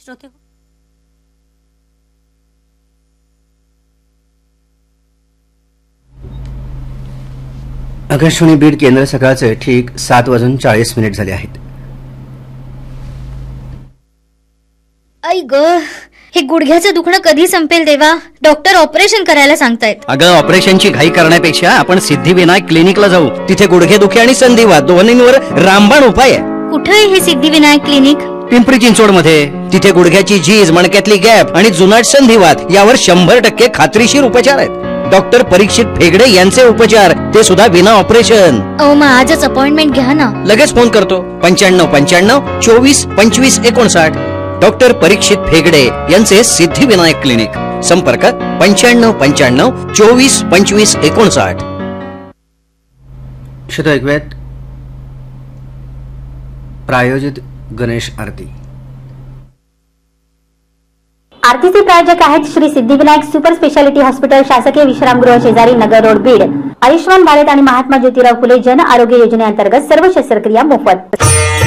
श्रोते आकाशवाणी बीड केंद्र सकाळचे ठीक 7:40 झाले आहेत. आई ग, हे गुडघ्याचं दुखणं कधी संपेल देवा? डॉक्टर ऑपरेशन करायला सांगतायत. अगं, ऑपरेशनची घाई करण्यापेक्षा आपण सिद्धिविनायक क्लिनिकला जाऊ. तिथे गुडघेदुखी आणि संधिवात दोन्हींवर रामबाण उपाय आहे. कुठे आहे हे सिद्धिविनायक क्लिनिक? पिंपरी चिंचवड मध्ये. तिथे गुडघ्याची झीज, मणक्यातली गॅप आणि जुनाट संधिवात यावर 100% खात्रीशीर उपचार आहेत. डॉक्टर परीक्षित फेगडे यांचे उपचार, ते सुद्धा विना ऑपरेशन. मग आजच अपॉइंटमेंट घ्या ना. लगेच फोन करतो. 9595 24 25 59. डॉक्टर परीक्षित फेगडे यांचे सिद्धिविनायक क्लिनिक. संपर्क 9595 24 25 59. श्रोते ऐकूयात प्रायोजित गणेश आरती. आरतीचे प्रायोजक आहेत Shri Siddhivinayak super speciality hospital, शासकीय विश्रामगृह शेजारी, नगर रोड, बीड. आयुष्यमान भारत आणि महात्मा ज्योतिराव फुले जन आरोग्य योजनेअंतर्गत सर्व शस्त्रक्रिया मोफत.